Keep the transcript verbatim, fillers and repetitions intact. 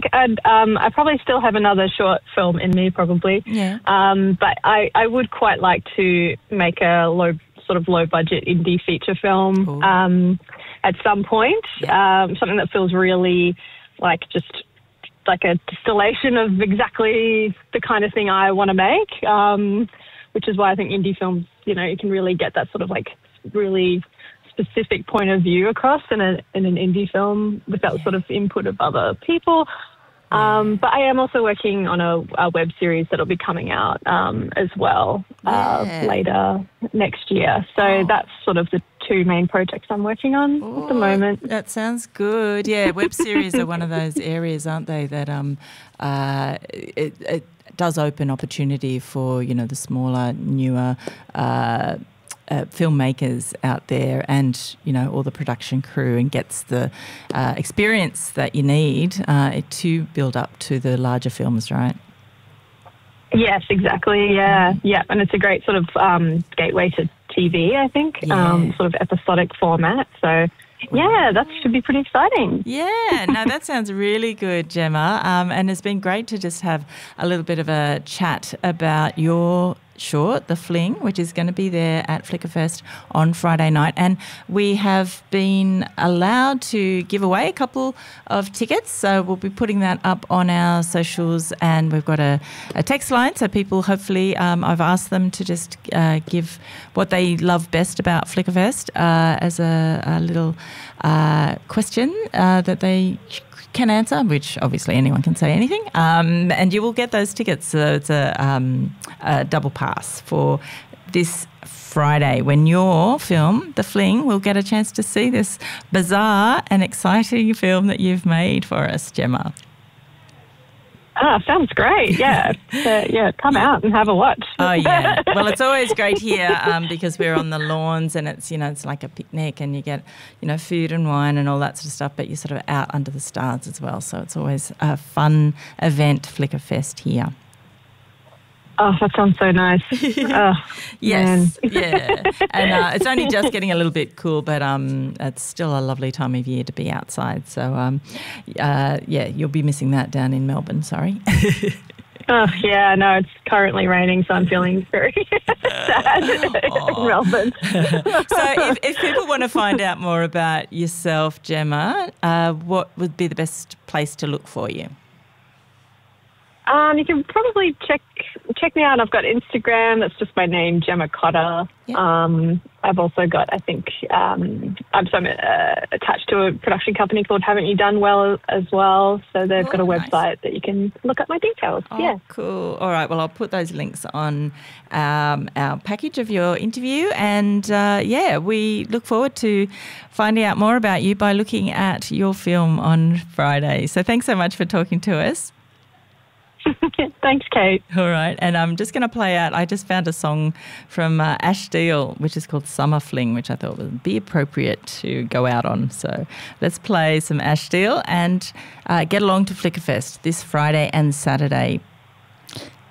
think I'd, um, I probably still have another short film in me, probably. Yeah. Um, but I, I would quite like to make a low, sort of low budget indie feature film um, at some point. Yeah. Um, something that feels really like just like a distillation of exactly the kind of thing I want to make. Um, which is why I think indie films, you know, you can really get that sort of like really specific point of view across in, a, in an indie film without yeah. sort of input of other people. Um, but I am also working on a, a web series that'll be coming out um, as well uh, yeah. later next year. So oh. that's sort of the two main projects I'm working on oh, at the moment. That sounds good. Yeah, web series are one of those areas, aren't they, that um, uh, it, it does open opportunity for, you know, the smaller, newer uh Uh, filmmakers out there and, you know, all the production crew, and gets the uh, experience that you need uh, to build up to the larger films, right? Yes, exactly. Yeah, yeah. And it's a great sort of um, gateway to T V, I think, Yeah. um, sort of episodic format. So, yeah, that should be pretty exciting. Yeah, no, that sounds really good, Gemma. Um, and it's been great to just have a little bit of a chat about your short, The Fling, which is going to be there at Flickerfest on Friday night. And we have been allowed to give away a couple of tickets, so we'll be putting that up on our socials, and we've got a, a text line, so people hopefully, um, I've asked them to just uh, give what they love best about Flickerfest uh, as a, a little uh, question uh, that they can answer, which obviously anyone can say anything, um, and you will get those tickets. So it's a, um, a double pass for this Friday when your film, The Fling, will get a chance to see this bizarre and exciting film that you've made for us, Gemma. Ah, sounds great. Yeah. So, yeah, come out and have a watch. Oh, yeah. Well, it's always great here um, because we're on the lawns, and it's, you know, it's like a picnic, and you get, you know, food and wine and all that sort of stuff, but you're sort of out under the stars as well. So it's always a fun event, Flickerfest here. Oh, that sounds so nice. Oh, yes, yeah. And uh, it's only just getting a little bit cool, but um, it's still a lovely time of year to be outside. So, um, uh, yeah, you'll be missing that down in Melbourne, sorry. Oh, yeah, no, it's currently raining, so I'm feeling very sad in Melbourne. So if, if people want to find out more about yourself, Gemma, uh, what would be the best place to look for you? Um, you can probably check check me out. I've got Instagram. That's just my name, Gemma Cotter. Yep. Um, I've also got, I think, um, I'm, so I'm uh, attached to a production company called Haven't You Done Well as well. So they've oh, got a nice. website that you can look up my details. Oh, yeah. Cool. All right. Well, I'll put those links on um, our package of your interview. And, uh, yeah, we look forward to finding out more about you by looking at your film on Friday. So thanks so much for talking to us. Thanks, Kate. All right. And I'm just going to play out, I just found a song from uh, Ash Deal, which is called Summer Fling, which I thought would be appropriate to go out on. So let's play some Ash Deal and uh, get along to Flickerfest this Friday and Saturday.